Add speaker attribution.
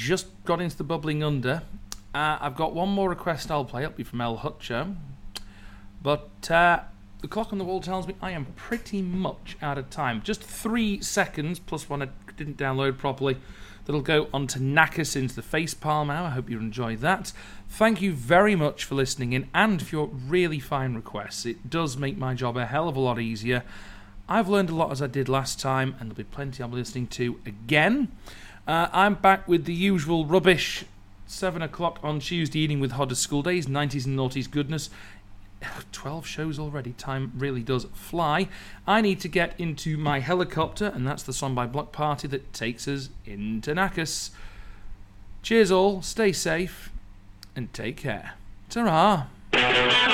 Speaker 1: just got into the bubbling under. I've got one more request I'll play. It'll be from El Hutcher. But the clock on the wall tells me I am pretty much out of time. Just 3 seconds, plus one I didn't download properly. That'll go on to Nakas into the Facepalm Hour. I hope you enjoyed that. Thank you very much for listening in and for your really fine requests. It does make my job a hell of a lot easier. I've learned a lot as I did last time, and there'll be plenty I'll be listening to again. I'm back with the usual rubbish. 7 o'clock on Tuesday evening with Hodder School Days, 90s and noughties goodness. 12 shows already. Time really does fly. I need to get into my helicopter, and that's the song by Block Party that takes us into Nakas. Cheers all, stay safe, and take care. Ta-ra!